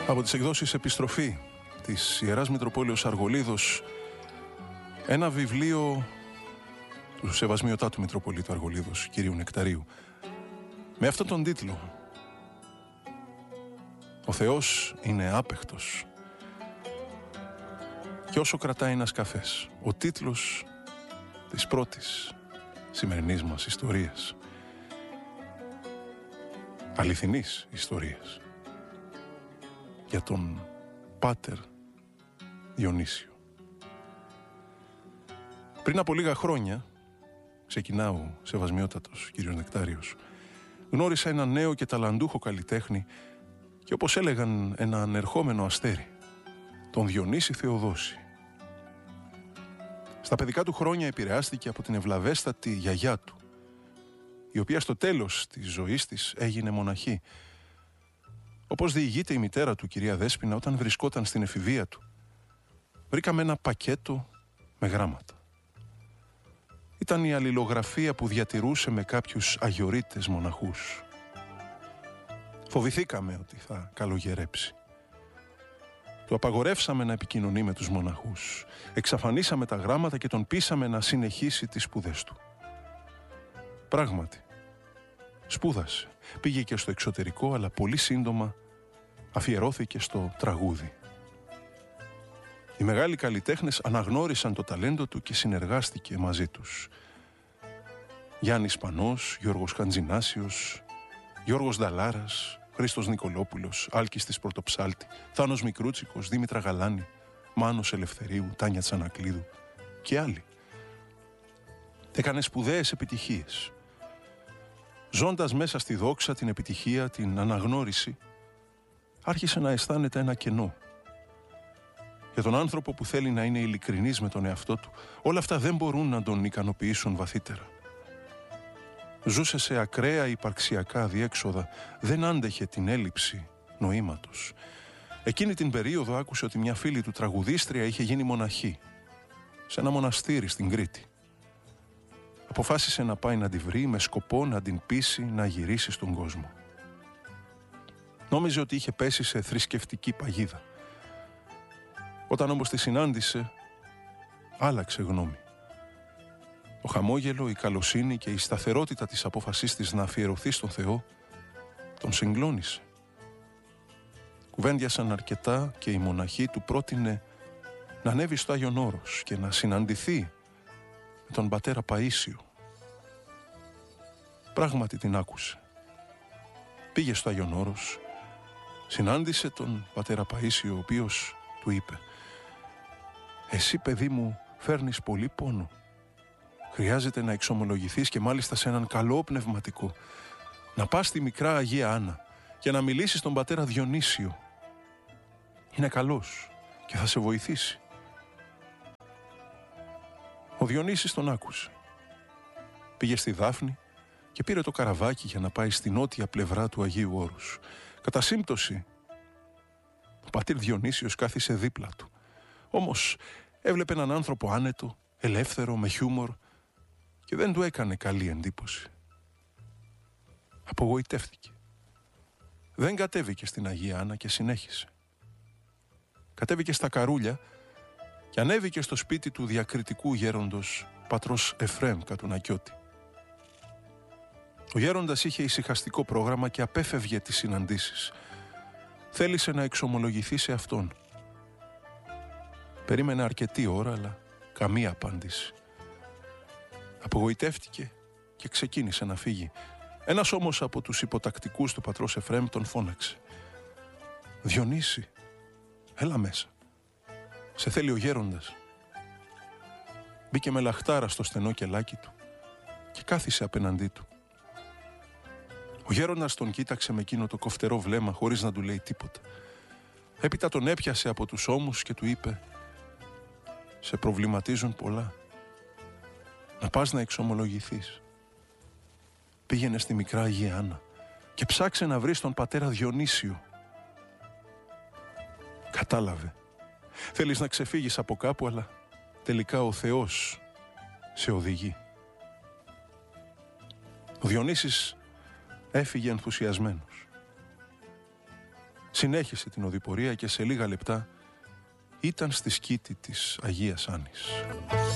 Από τις εκδόσεις Επιστροφή της Ιεράς Μητροπόλεως Αργολίδος, ένα βιβλίο του Σεβασμιωτάτου Μητροπολίτου Αργολίδος, κυρίου Νεκταρίου, με αυτόν τον τίτλο: «Ο Θεός είναι άπεχτος και όσο κρατάει ένας καφές». Ο τίτλος της πρώτης σημερινής μας ιστορίας, αληθινής ιστορίας, για τον Πάτερ Διονύσιο. Πριν από λίγα χρόνια, ξεκινά ο Σεβασμιότατος κύριος Νεκτάριος, γνώρισα ένα νέο και ταλαντούχο καλλιτέχνη και, όπως έλεγαν, ένα ανερχόμενο αστέρι, τον Διονύση Θεοδόση. Στα παιδικά του χρόνια επηρεάστηκε από την ευλαβέστατη γιαγιά του, η οποία στο τέλος της ζωής της έγινε μοναχή. Όπως διηγείται η μητέρα του, κυρία Δέσποινα, όταν βρισκόταν στην εφηβεία του, βρήκαμε ένα πακέτο με γράμματα. Ήταν η αλληλογραφία που διατηρούσε με κάποιους αγιορείτες μοναχούς. Φοβηθήκαμε ότι θα καλογερέψει. Του απαγορεύσαμε να επικοινωνεί με τους μοναχούς. Εξαφανίσαμε τα γράμματα και τον πείσαμε να συνεχίσει τις σπουδές του. Πράγματι, σπούδασε. Πήγε και στο εξωτερικό, αλλά πολύ σύντομα αφιερώθηκε στο τραγούδι. Οι μεγάλοι καλλιτέχνες αναγνώρισαν το ταλέντο του και συνεργάστηκε μαζί τους. Γιάννης Πανός, Γιώργος Χαντζινάσιος, Γιώργος Νταλάρας, Χρήστος Νικολόπουλος, Άλκης της Πρωτοψάλτη, Θάνος Μικρούτσικος, Δήμητρα Γαλάνη, Μάνος Ελευθερίου, Τάνια Τσανακλίδου και άλλοι. Έκανε σπουδαίες επιτυχίες. Ζώντας μέσα στη δόξα, την επιτυχία, την αναγνώριση, άρχισε να αισθάνεται ένα κενό. Για τον άνθρωπο που θέλει να είναι ειλικρινής με τον εαυτό του, όλα αυτά δεν μπορούν να τον ικανοποιήσουν βαθύτερα. Ζούσε σε ακραία υπαρξιακά διέξοδα, δεν άντεχε την έλλειψη νοήματος. Εκείνη την περίοδο άκουσε ότι μια φίλη του τραγουδίστρια είχε γίνει μοναχή σε ένα μοναστήρι στην Κρήτη. Αποφάσισε να πάει να τη βρει με σκοπό να την πείσει να γυρίσει στον κόσμο. Νόμιζε ότι είχε πέσει σε θρησκευτική παγίδα. Όταν όμως τη συνάντησε, άλλαξε γνώμη. Το χαμόγελο, η καλοσύνη και η σταθερότητα της απόφασής της να αφιερωθεί στον Θεό τον συγκλώνησε. Κουβέντιασαν αρκετά και η μοναχή του πρότεινε να ανέβει στο Άγιον Όρος και να συναντηθεί με τον πατέρα Παΐσιο. Πράγματι την άκουσε. Πήγε στο Άγιον Όρος, συνάντησε τον πατέρα Παΐσιο, ο οποίος του είπε: «Εσύ, παιδί μου, φέρνεις πολύ πόνο. Χρειάζεται να εξομολογηθείς, και μάλιστα σε έναν καλό πνευματικό. Να πας στη μικρά Αγία Άννα και να μιλήσεις στον πατέρα Διονύσιο. Είναι καλός και θα σε βοηθήσει». Ο Διονύσης τον άκουσε. Πήγε στη Δάφνη και πήρε το καραβάκι για να πάει στη νότια πλευρά του Αγίου Όρους. Κατά σύμπτωση, ο πατήρ Διονύσιος κάθισε δίπλα του. Όμως έβλεπε έναν άνθρωπο άνετο, ελεύθερο, με χιούμορ, και δεν του έκανε καλή εντύπωση. Απογοητεύτηκε. Δεν κατέβηκε στην Αγία Άννα και συνέχισε. Κατέβηκε στα Καρούλια και ανέβηκε στο σπίτι του διακριτικού γέροντος πατρός Εφραίμ Κατουνακιώτη. Ο γέροντας είχε ησυχαστικό πρόγραμμα και απέφευγε τις συναντήσεις. Θέλησε να εξομολογηθεί σε αυτόν. Περίμενε αρκετή ώρα, αλλά καμία απάντηση. Απογοητεύτηκε και ξεκίνησε να φύγει. Ένας όμως από τους υποτακτικούς του πατρός Εφραίμ τον φώναξε: «Διονύση, έλα μέσα. Σε θέλει ο γέροντας». Μπήκε με λαχτάρα στο στενό κελάκι του και κάθισε απέναντί του. Ο γέροντας τον κοίταξε με εκείνο το κοφτερό βλέμμα, χωρίς να του λέει τίποτα. Έπειτα τον έπιασε από τους ώμους και του είπε: «Σε προβληματίζουν πολλά. Να πας να εξομολογηθείς. Πήγαινε στη μικρά Αγία Άννα και ψάξε να βρεις τον πατέρα Διονύσιο». Κατάλαβε. Θέλεις να ξεφύγεις από κάπου, αλλά τελικά ο Θεός σε οδηγεί. Ο Διονύσης έφυγε ενθουσιασμένος. συνέχισε την οδηπορία και σε λίγα λεπτά ήταν στη σκήτη της Αγίας Άννης.